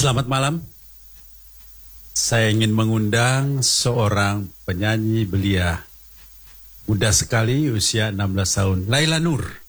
Selamat malam. Saya ingin mengundang seorang penyanyi belia. Muda sekali, usia 16 tahun. Laila Nur.